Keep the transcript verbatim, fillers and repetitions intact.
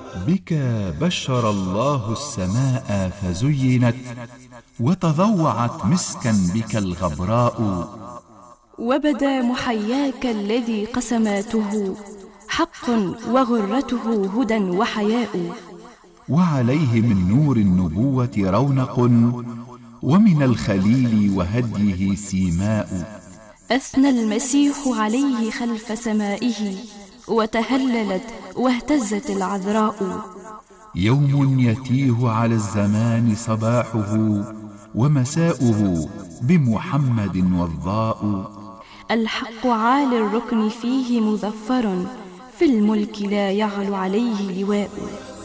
بك بشر الله السماء فزينت، وتضوعت مسكا بك الغبراء. وبدا محياك الذي قسماته حق وغرته هدى وحياء. وعليه من نور النبوة رونق، ومن الخليل وهديه سيماء. أثنى المسيح عليه خلف سمائه، وتهللت واهتزت العذراء. يوم يتيه على الزمان صباحه، ومساؤه بمحمد وضاء. الحق عالي الركن فيه مظفر، في الملك لا يعلو عليه لواء.